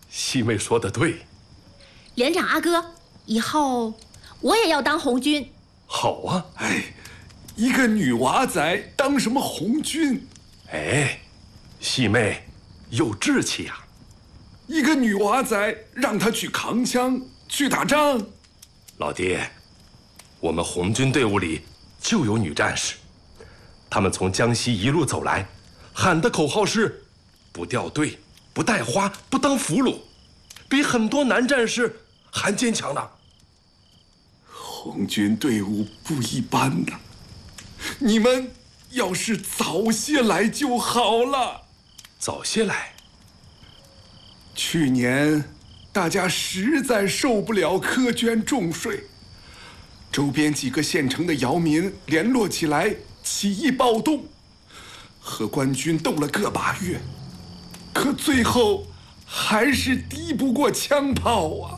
细妹说的对。 连长阿哥，以后我也要当红军。 好啊！ 哎，一个女娃仔当什么红军？ 哎，细妹有志气呀！ 一个女娃仔让她去扛枪去打仗。 老爹，我们红军队伍里就有女战士，她们从江西一路走来，喊的口号是“不掉队，不带花，不当俘虏”，比很多男战士还坚强呢。 红军队伍不一般呐，你们要是早些来就好了。 早些来。 去年大家实在受不了苛捐重税，周边几个县城的姚民联络起来起义暴动，和官军斗了个把月，可最后还是敌不过枪炮啊。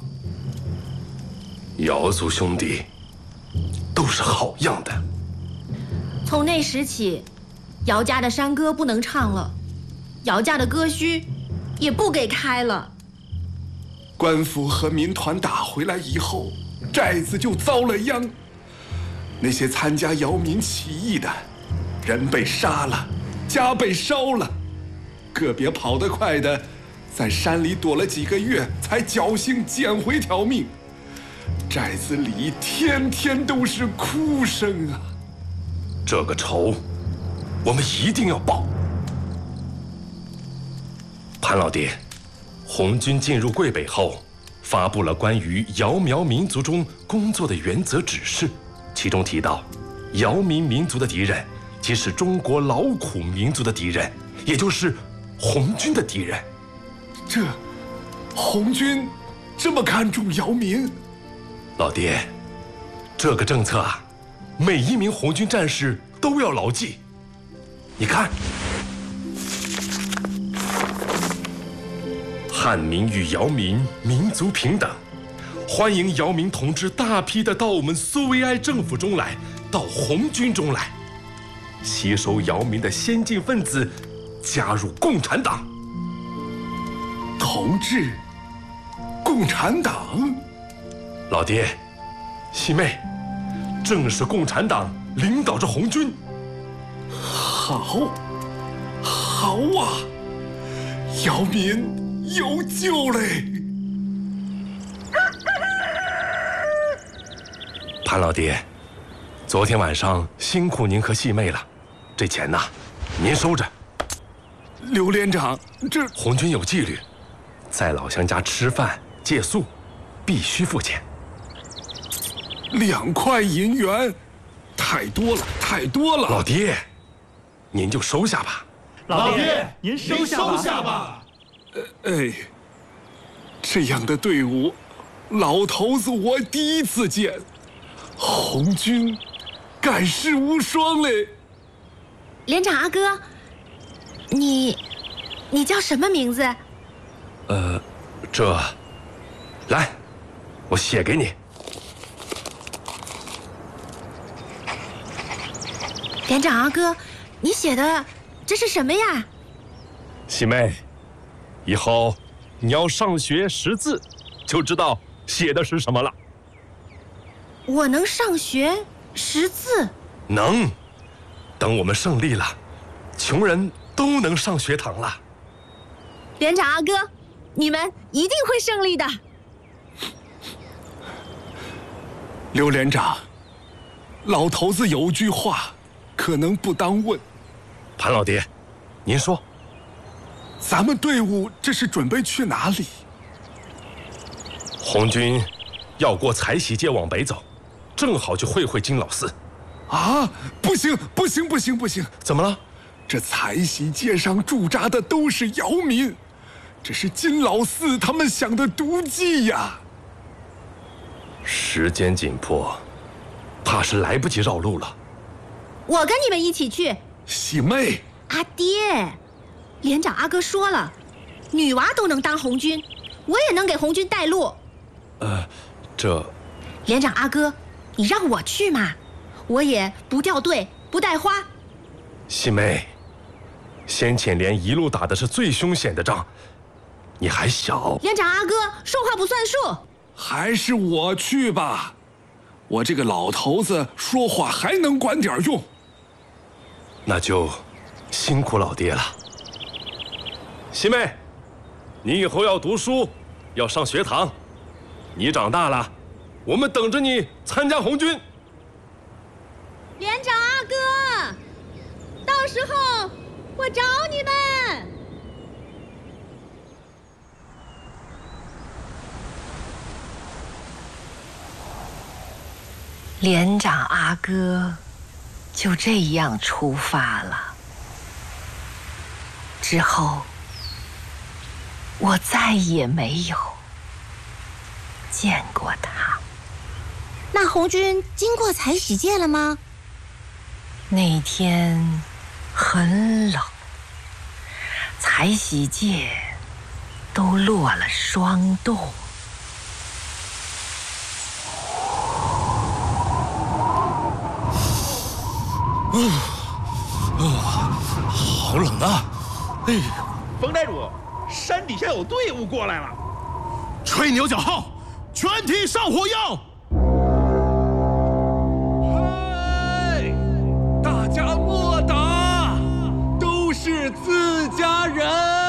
姚族兄弟都是好样的。 从那时起，姚家的山歌不能唱了，姚家的歌墟也不给开了。 官府和民团打回来以后，寨子就遭了殃。那些参加姚民起义的，人被杀了，家被烧了，个别跑得快的，在山里躲了几个月，才侥幸捡回条命。寨子里天天都是哭声啊！ 这个仇，我们一定要报。潘老爹，红军进入桂北后，发布了关于姚苗民族中工作的原则指示，其中提到，姚民族的敌人即是中国劳苦民族的敌人，也就是红军的敌人。 这红军这么看重姚民？ 老爹，这个政策啊，每一名红军战士都要牢记。你看，汉民与姚民民族平等，欢迎姚民同志大批的到我们苏维埃政府中来，到红军中来，吸收姚民的先进分子，加入共产党。 同志，共产党。 老爹，细妹，正是共产党领导着红军。 好，好啊，姚民有救嘞！ 潘老爹，昨天晚上辛苦您和细妹了，这钱呐，您收着。 刘连长，这红军有纪律，在老乡家吃饭借宿，必须付钱。 2块银元，太多了，太多了。 老爹，您就收下吧。 老爹，您收下吧。 哎，这样的队伍，老头子我第一次见。红军盖世无双嘞！ 连长阿哥，你叫什么名字？ 来，我写给你。 连长阿哥，你写的这是什么呀？ 细妹，以后你要上学识字，就知道写的是什么了。 我能上学识字？ 能。等我们胜利了，穷人都能上学堂了。 连长阿哥，你们一定会胜利的。 刘连长，老头子有句话，可能不当问。 潘老爹，您说。 咱们队伍这是准备去哪里？ 红军要过财喜街往北走，正好去会金老寺。 啊，不行不行不行不行！ 怎么了？ 这财喜街上驻扎的都是姚民，这是金老四他们想的毒计呀。 时间紧迫，怕是来不及绕路了。 我跟你们一起去。 喜妹， 阿爹，连长阿哥说了，女娃都能当红军，我也能给红军带路。连长阿哥，你让我去嘛，我也不掉队，不带花。 细妹，先遣连一路打的是最凶险的仗， 你还小。 连长阿哥说话不算数， 还是我去吧。我这个老头子说话还能管点用。 那就辛苦老爹了。西妹，你以后要读书，要上学堂。你长大了，我们等着你参加红军。 连长阿哥，到时候我找你们。 连长阿哥就这样出发了。之后，我再也没有见过他。 那红军经过采洗界了吗？ 那天很冷，采洗界都落了霜冻。 好冷啊！哎， 冯寨主，山底下有队伍过来了。 吹牛角号，全体上火药！ 嗨，大家莫打，都是自家人。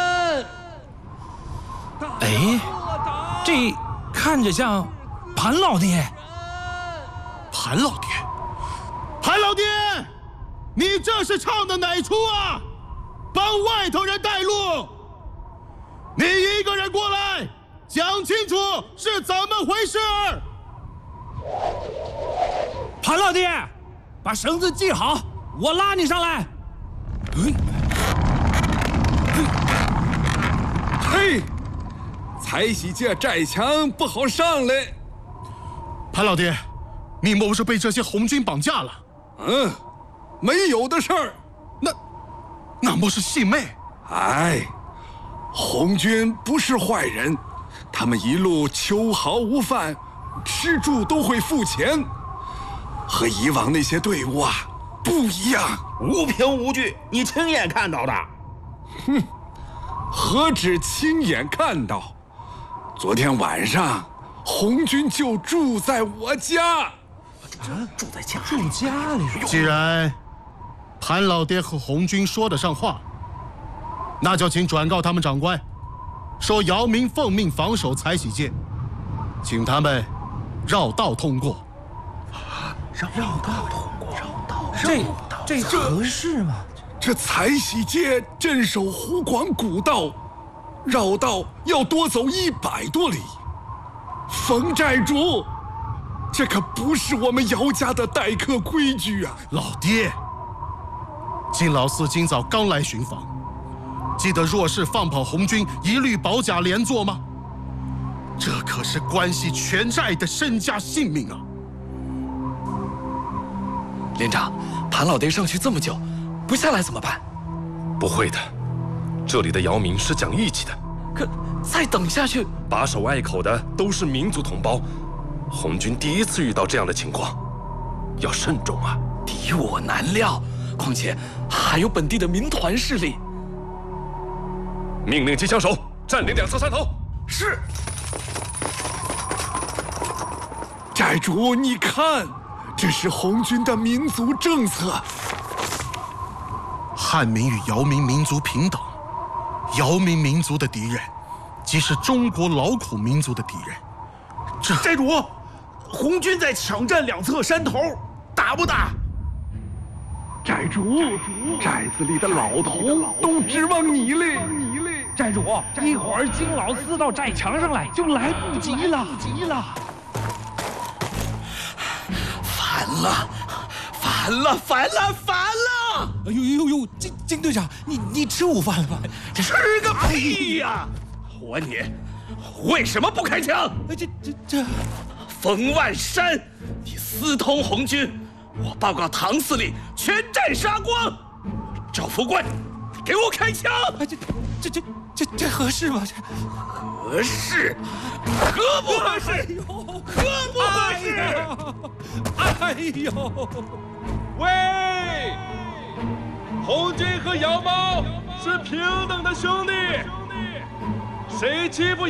哎，这看着像盘老爹。 盘老爹，盘老爹，你这是唱的哪出啊？帮外头人带路！你一个人过来，讲清楚是怎么回事。 盘老爹，把绳子系好，我拉你上来。 嘿，采洗界寨墙不好上来。 盘老爹，你莫不是被这些红军绑架了？ 没有的事儿。 那莫是细妹？ 哎，红军不是坏人，他们一路秋毫无犯，吃住都会付钱，和以往那些队伍啊不一样。 无凭无据，你亲眼看到的。 哼，何止亲眼看到？昨天晚上，红军就住在我家。 住在家里。 既然盘老爹和红军说得上话，那就请转告他们长官，说姚明奉命防守采洗界，请他们绕道通过。 绕道通过，这合适吗？ 这采洗界镇守湖广古道，绕道要多走100多里。冯寨主，这可不是我们姚家的待客规矩啊！ 老爹，金老四今早刚来巡访，记得若是放跑红军，一律保甲连坐吗？这可是关系全寨的身家性命啊！ 连长，盘老爹上去这么久，不下来怎么办？ 不会的，这里的姚明是讲义气的。 可再等下去， 把守隘口的都是民族同胞，红军第一次遇到这样的情况，要慎重啊！ 敌我难料，况且还有本地的民团势力。 命令机枪手占领2侧山头。 是。 寨主，你看，这是红军的民族政策。 汉民与姚明民族平等，姚明民族的敌人，即是中国劳苦民族的敌人。 寨主，红军在抢占2侧山头，打不打？ 寨主，寨子里的老头都指望你嘞。 寨主，一会儿金老四到寨墙上来就来不及了。 烦了！ 哎呦，金队长，你吃午饭了吧？ 吃个屁呀！我问你，为什么不开枪？ 这， 冯万山，你私通红军，我报告唐司令，全寨杀光。赵副官，给我开枪！ 这合适吗？ 合适？可不合适！可不合适！ 哎呦！ 喂，红军和姚猫是平等的兄弟， 谁欺负